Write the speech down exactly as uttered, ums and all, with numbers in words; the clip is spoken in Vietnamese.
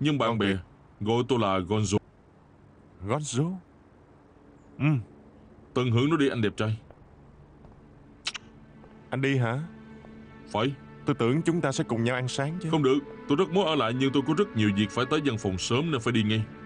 Nhưng bạn Con bè biết. gọi tôi là Gonzo. Gonzo. Ừ. Tận hưởng nó đi anh đẹp trai. Anh đi hả? Phải. Tôi tưởng chúng ta sẽ cùng nhau ăn sáng chứ. Không được, tôi rất muốn ở lại nhưng tôi có rất nhiều việc phải tới văn phòng sớm nên phải đi ngay.